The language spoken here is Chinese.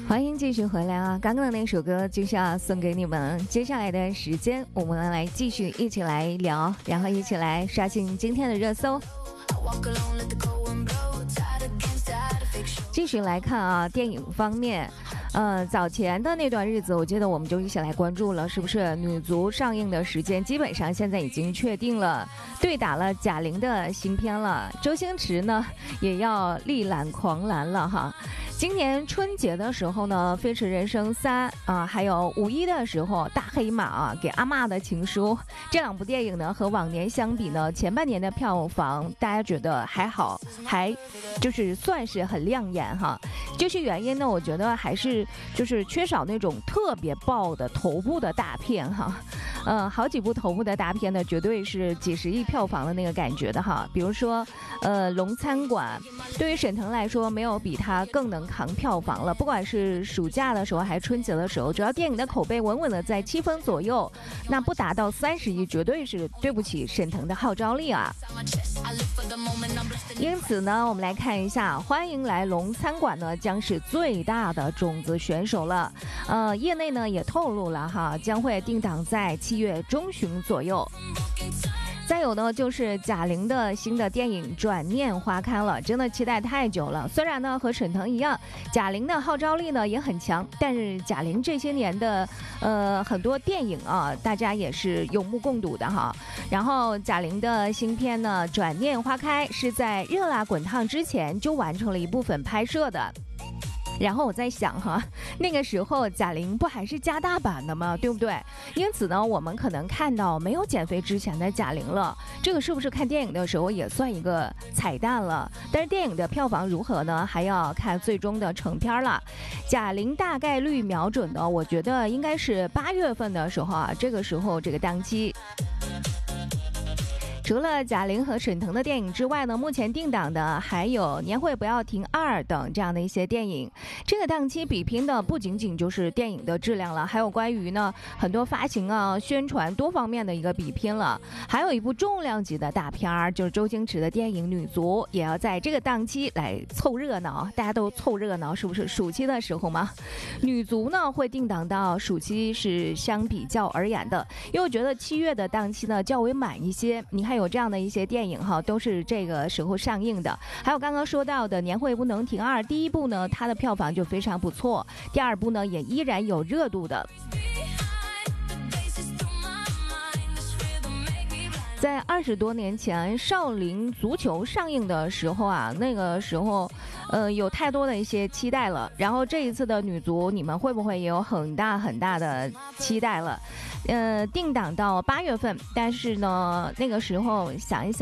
欢迎继续回来啊！刚刚的那首歌就是要送给你们。接下来的时间，我们来继续一起来聊，然后一起来刷新今天的热搜。继续来看啊，电影方面，早前的那段日子，我记得我们就一起来关注了，是不是女足上映的时间基本上现在已经确定了，对打了贾玲的新片了。周星驰呢也要力挽狂澜了哈。今年春节的时候呢，《飞驰人生3》啊，还有五一的时候，《大黑马》啊，给阿嬷的情书，这两部电影呢，和往年相比呢，前半年的票房大家觉得还好，还就是算是很亮眼哈。就是原因呢，我觉得还是就是缺少那种特别爆的头部的大片哈。好几部头部的大片呢，绝对是几十亿票房的那个感觉的哈。比如说，龙餐馆，对于沈腾来说，没有比他更能扛票房了。不管是暑假的时候还是春节的时候，只要电影的口碑稳稳的在7分左右，那不达到30亿，绝对是对不起沈腾的号召力啊。因此呢，我们来看一下，欢迎来龙餐馆呢，将是最大的种子选手了。业内呢也透露了哈，将会定档在7月中旬左右。再有呢，就是贾玲的新的电影《转念花开》了，真的期待太久了。虽然呢和沈腾一样，贾玲的号召力呢也很强，但是贾玲这些年的很多电影啊，大家也是有目共睹的哈。然后贾玲的新片呢《转念花开》是在《热辣滚烫》之前就完成了一部分拍摄的。然后我在想哈，那个时候贾玲不还是加大版的吗？对不对？因此呢，我们可能看到没有减肥之前的贾玲了。这个是不是看电影的时候也算一个彩蛋了？但是电影的票房如何呢？还要看最终的成片了。贾玲大概率瞄准的，我觉得应该是8月份的时候啊，这个时候这个档期。除了贾玲和沈腾的电影之外呢，目前定档的还有《年会不要停2》等这样的一些电影。这个档期比拼的不仅仅就是电影的质量了，还有关于呢很多发行啊、宣传多方面的一个比拼了。还有一部重量级的大片儿，就是周星驰的电影《女足》，也要在这个档期来凑热闹。大家都凑热闹，是不是？暑期的时候嘛，《女足》呢会定档到暑期是相比较而言的，因为我觉得7月的档期呢较为满一些。你看。有这样的一些电影哈，都是这个时候上映的。还有刚刚说到的《年会不能停2》，第一部呢，它的票房就非常不错；第二部呢，也依然有热度的。在20多年前，《少林足球》上映的时候啊，那个时候，有太多的一些期待了。然后这一次的女足，你们会不会也有很大很大的期待了？定档到8月份，但是呢，那个时候想一想。